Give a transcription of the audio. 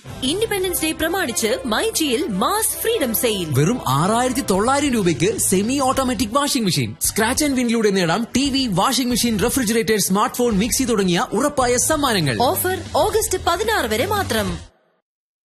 Independence day പ്രമാണിച്ച് മൈജിയിൽ mass freedom sale. വെറും 6900 രൂപയ്ക്ക് semi automatic washing machine. Scratch and വിനിലൂടെ നേടാം TV, washing machine, refrigerator, smart phone, mixie തുടങ്ങിയ ഉറപ്പായ സമ്മാനങ്ങൾ. ഓഫർ ഓഗസ്റ്റ് 16 വരെ മാത്രം.